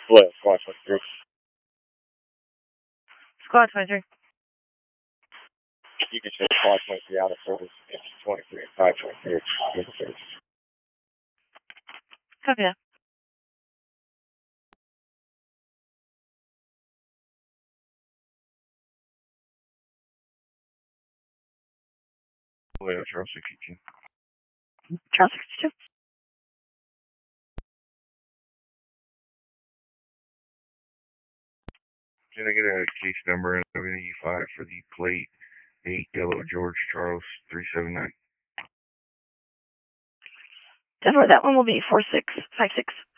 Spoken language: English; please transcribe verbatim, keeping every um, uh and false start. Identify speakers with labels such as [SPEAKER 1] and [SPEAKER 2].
[SPEAKER 1] What? Squad twenty-three.
[SPEAKER 2] Squad twenty-three.
[SPEAKER 1] You can say squad twenty-three out of service. It's twenty-three and five twenty-three. In service.
[SPEAKER 2] Copy that.
[SPEAKER 1] Toledo, Charles sixty-two.
[SPEAKER 2] Charles sixty-two.
[SPEAKER 1] Can I get a case number and W five for the plate eight Yellow George Charles three seven nine?
[SPEAKER 2] Denver, that one will be four six five six.